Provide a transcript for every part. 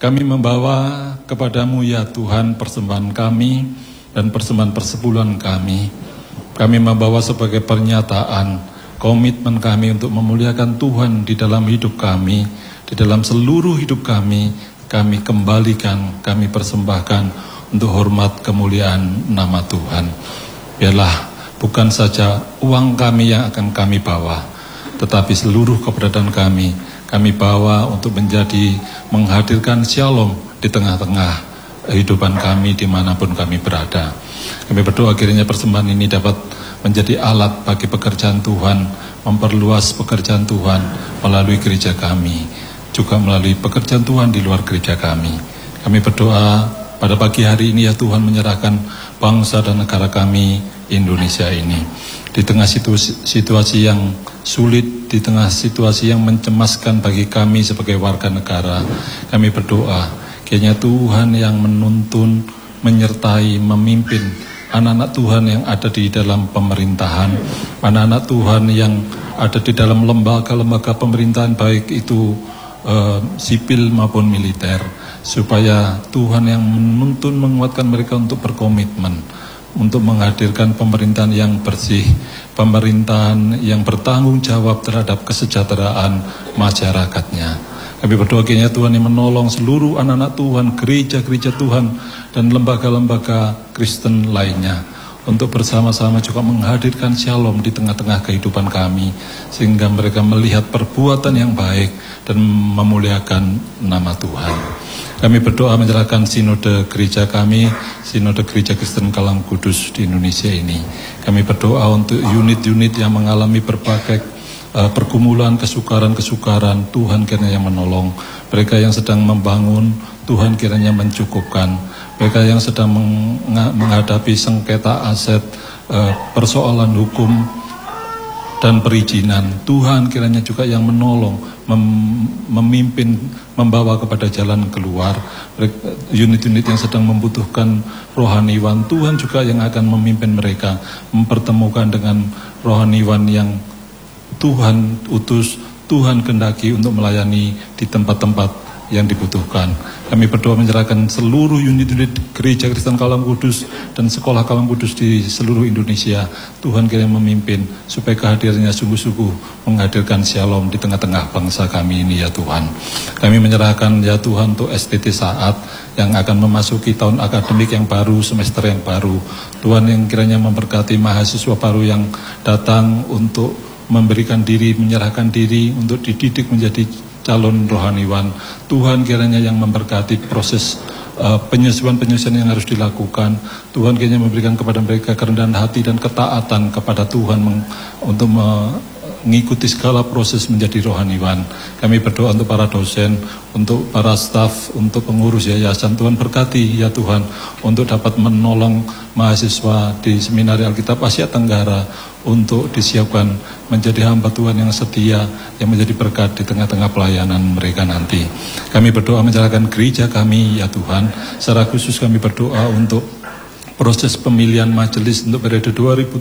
Kami membawa kepadamu ya Tuhan persembahan kami dan persembahan persepuluhan kami. Kami membawa sebagai pernyataan komitmen kami untuk memuliakan Tuhan di dalam hidup kami, di dalam seluruh hidup kami kembalikan, kami persembahkan untuk hormat kemuliaan nama Tuhan. Biarlah bukan saja uang kami yang akan kami bawa, tetapi seluruh keberadaan kami bawa untuk menghadirkan shalom di tengah-tengah kehidupan kami dimanapun kami berada. Kami berdoa kiranya persembahan ini dapat menjadi alat bagi pekerjaan Tuhan, memperluas pekerjaan Tuhan melalui gereja kami, juga melalui pekerjaan Tuhan di luar gereja kami. Kami berdoa pada pagi hari ini ya Tuhan, menyerahkan bangsa dan negara kami Indonesia ini di tengah situasi yang sulit, di tengah situasi yang mencemaskan bagi kami sebagai warga negara. Kami berdoa kiranya Tuhan yang menuntun, menyertai, memimpin anak-anak Tuhan yang ada di dalam pemerintahan, anak-anak Tuhan yang ada di dalam lembaga-lembaga pemerintahan, baik itu sipil maupun militer, supaya Tuhan yang menuntun, menguatkan mereka untuk berkomitmen untuk menghadirkan pemerintahan yang bersih, pemerintahan yang bertanggung jawab terhadap kesejahteraan masyarakatnya. Kami berdoa kiranya Tuhan yang menolong seluruh anak-anak Tuhan, gereja-gereja Tuhan dan lembaga-lembaga Kristen lainnya untuk bersama-sama juga menghadirkan shalom di tengah-tengah kehidupan kami, sehingga mereka melihat perbuatan yang baik dan memuliakan nama Tuhan. Kami berdoa menyerahkan sinode gereja kami, sinode gereja Kristen Kalam Kudus di Indonesia ini. Kami berdoa untuk unit-unit yang mengalami berbagai pergumulan, kesukaran-kesukaran. Tuhan kiranya yang menolong. Mereka yang sedang membangun, Tuhan kiranya mencukupkan. Mereka yang sedang menghadapi sengketa aset, persoalan hukum dan perizinan, Tuhan kiranya juga yang menolong, memimpin, membawa kepada jalan keluar. Unit-unit yang sedang membutuhkan rohaniwan, Tuhan juga yang akan memimpin mereka, mempertemukan dengan rohaniwan yang Tuhan utus, Tuhan kehendaki untuk melayani di tempat-tempat yang dibutuhkan. Kami berdoa menyerahkan seluruh unit-unit gereja Kristen Kalam Kudus dan sekolah Kalam Kudus di seluruh Indonesia. Tuhan kiranya memimpin supaya kehadirannya sungguh-sungguh menghadirkan shalom di tengah-tengah bangsa kami ini ya Tuhan. Kami menyerahkan ya Tuhan untuk STT Saat yang akan memasuki tahun akademik yang baru, semester yang baru. Tuhan yang kiranya memberkati mahasiswa baru yang datang untuk memberikan diri, menyerahkan diri untuk dididik menjadi calon rohaniwan. Tuhan kiranya yang memberkati proses penyesuaian-penyesuaian yang harus dilakukan. Tuhan kiranya memberikan kepada mereka kerendahan hati dan ketaatan kepada Tuhan untuk mengikuti segala proses menjadi rohaniwan. Kami berdoa untuk para dosen, untuk para staf, untuk pengurus yayasan. Tuhan berkati ya Tuhan untuk dapat menolong mahasiswa di Seminari Alkitab Asia Tenggara untuk disiapkan menjadi hamba Tuhan yang setia, yang menjadi berkat di tengah-tengah pelayanan mereka nanti. Kami berdoa menyerahkan gereja kami ya Tuhan. Secara khusus kami berdoa untuk proses pemilihan majelis untuk periode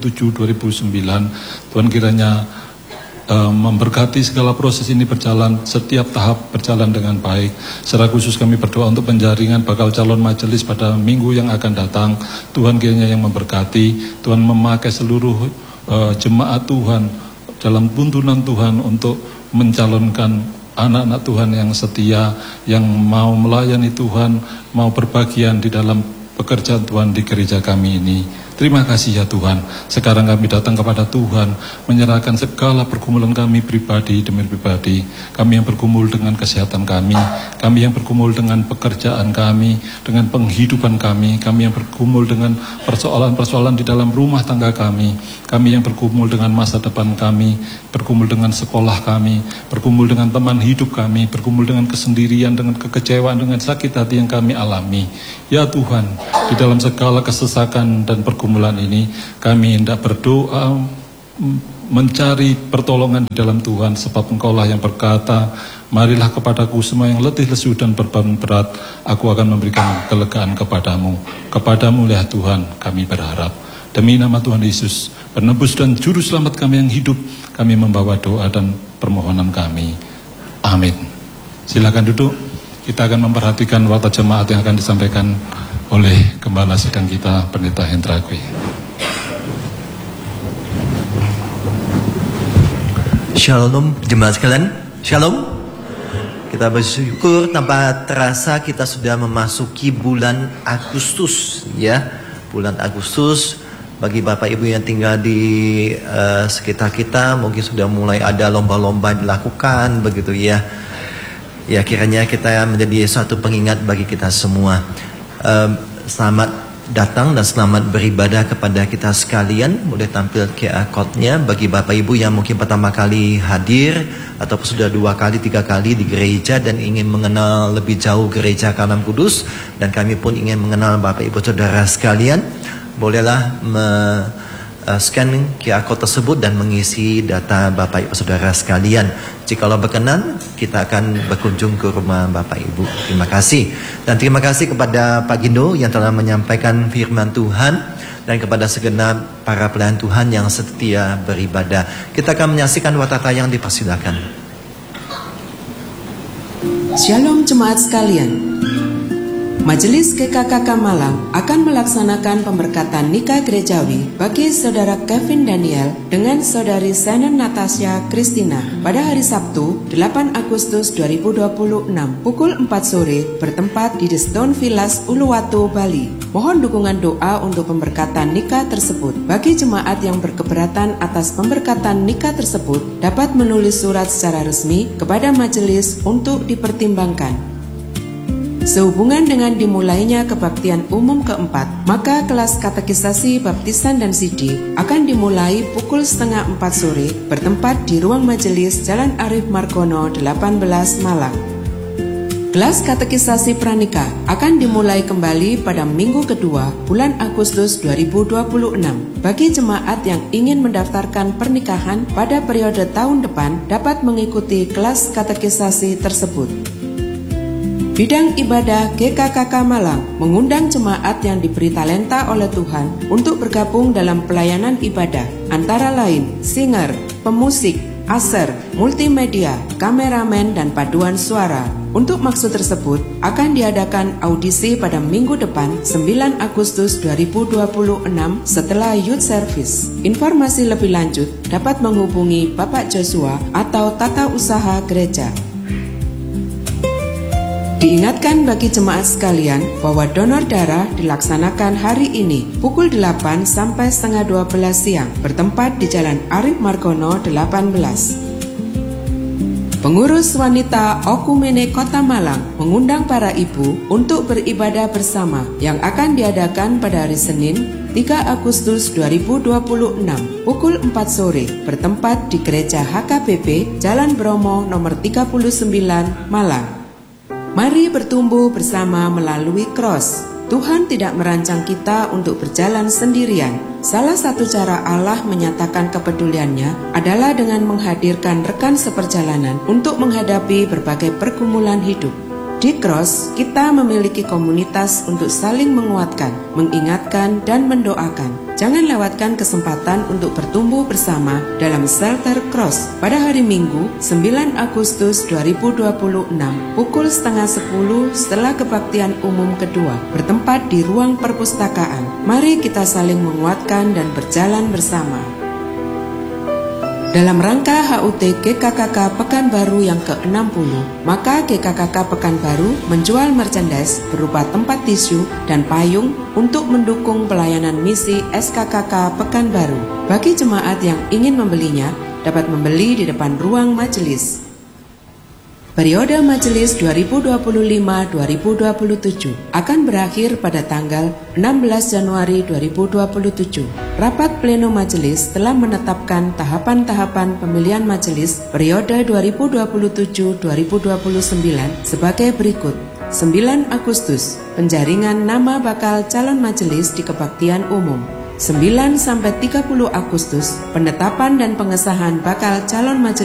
2007-2009. Tuhan kiranya memberkati segala proses ini berjalan, setiap tahap berjalan dengan baik. Secara khusus kami berdoa untuk penjaringan bakal calon majelis pada minggu yang akan datang. Tuhan kiranya yang memberkati, Tuhan memakai seluruh jemaat Tuhan dalam tuntunan Tuhan untuk mencalonkan anak-anak Tuhan yang setia, yang mau melayani Tuhan, mau berbagian di dalam pekerjaan Tuhan di gereja kami ini. Terima kasih ya Tuhan. Sekarang kami datang kepada Tuhan, menyerahkan segala pergumulan kami pribadi demi pribadi. Kami yang bergumul dengan kesehatan kami yang bergumul dengan pekerjaan kami, dengan penghidupan kami yang bergumul dengan persoalan-persoalan di dalam rumah tangga kami yang bergumul dengan masa depan kami, bergumul dengan sekolah kami, bergumul dengan teman hidup kami, bergumul dengan kesendirian, dengan kekecewaan, dengan sakit hati yang kami alami. Ya Tuhan, di dalam segala kesesakan dan pergumulan ini, kami hendak berdoa mencari pertolongan di dalam Tuhan, sebab Engkaulah yang berkata, marilah kepadaku semua yang letih lesu dan beban berat, aku akan memberikan kelegaan kepadamu. Kepadamu ya Tuhan kami berharap. Demi nama Tuhan Yesus, penebus dan juru selamat kami yang hidup, kami membawa doa dan permohonan kami. Amin. Silakan duduk. kita akan memperhatikan warta jemaat yang akan disampaikan oleh Gembala Sidang kita, Pendeta Hendra Kwi. Shalom jemaat sekalian, shalom. Kita bersyukur tanpa terasa kita sudah memasuki bulan Agustus, ya. Bulan Agustus bagi Bapak Ibu yang tinggal di sekitar kita mungkin sudah mulai ada lomba-lomba dilakukan begitu ya. Ya, kiranya kita menjadi suatu pengingat bagi kita semua. Selamat datang dan selamat beribadah kepada kita sekalian. Boleh tampil QR code-nya bagi Bapak Ibu yang mungkin pertama kali hadir ataupun sudah 2 kali, 3 kali di gereja dan ingin mengenal lebih jauh gereja Kalam Kudus, dan kami pun ingin mengenal Bapak Ibu Saudara sekalian. Bolehlah scan QR code tersebut dan mengisi data Bapak Ibu Saudara sekalian. Jikalau berkenan, kita akan berkunjung ke rumah Bapak Ibu. Terima kasih. Dan terima kasih kepada Pak Gindo yang telah menyampaikan firman Tuhan, dan kepada segenap para pelayan Tuhan yang setia beribadah. Kita akan menyaksikan warta tayang, dipersilakan. Shalom jemaat sekalian. Majelis GKKK Malang akan melaksanakan pemberkatan nikah gerejawi bagi Saudara Kevin Daniel dengan Saudari Shannon Natasha Christina pada hari Sabtu 8 Agustus 2026 pukul 4 sore bertempat di The Stone Villas, Uluwatu, Bali. Mohon dukungan doa untuk pemberkatan nikah tersebut. Bagi jemaat yang berkeberatan atas pemberkatan nikah tersebut dapat menulis surat secara resmi kepada majelis untuk dipertimbangkan. Sehubungan dengan dimulainya kebaktian umum keempat, maka kelas katekisasi, baptisan, dan sidi akan dimulai pukul 3:30 sore bertempat di ruang majelis Jalan Arif Margono 18 Malang. Kelas katekisasi pranikah akan dimulai kembali pada minggu kedua bulan Agustus 2026. Bagi jemaat yang ingin mendaftarkan pernikahan pada periode tahun depan dapat mengikuti kelas katekisasi tersebut. Bidang ibadah GKKK Malang mengundang jemaat yang diberi talenta oleh Tuhan untuk bergabung dalam pelayanan ibadah, antara lain singer, pemusik, aser, multimedia, kameramen, dan paduan suara. Untuk maksud tersebut akan diadakan audisi pada minggu depan 9 Agustus 2026 setelah youth service. Informasi lebih lanjut dapat menghubungi Bapak Joshua atau Tata Usaha Gereja. Diingatkan bagi jemaat sekalian bahwa donor darah dilaksanakan hari ini pukul 8 sampai setengah 12 siang bertempat di Jalan Arif Margono 18. Pengurus wanita Okumene Kota Malang mengundang para ibu untuk beribadah bersama yang akan diadakan pada hari Senin 3 Agustus 2026 pukul 4 sore bertempat di Gereja HKBP Jalan Bromo nomor 39 Malang. Mari bertumbuh bersama melalui cross. Tuhan tidak merancang kita untuk berjalan sendirian. Salah satu cara Allah menyatakan kepeduliannya adalah dengan menghadirkan rekan seperjalanan untuk menghadapi berbagai pergumulan hidup. Di Cross, kita memiliki komunitas untuk saling menguatkan, mengingatkan, dan mendoakan. Jangan lewatkan kesempatan untuk bertumbuh bersama dalam Shelter Cross pada hari Minggu 9 Agustus 2026 pukul 9:30 setelah kebaktian umum kedua bertempat di ruang perpustakaan. Mari kita saling menguatkan dan berjalan bersama. Dalam rangka HUT GKKK Pekanbaru yang ke-60, maka GKKK Pekanbaru menjual merchandise berupa tempat tisu dan payung untuk mendukung pelayanan misi SKKK Pekanbaru. Bagi jemaat yang ingin membelinya, dapat membeli di depan ruang majelis. Periode majelis 2025-2027 akan berakhir pada tanggal 16 Januari 2027. Rapat pleno majelis telah menetapkan tahapan-tahapan pemilihan majelis periode 2027-2029 sebagai berikut. 9 Agustus, penjaringan nama bakal calon majelis di kebaktian umum. 9-30 Agustus, penetapan dan pengesahan bakal calon majelis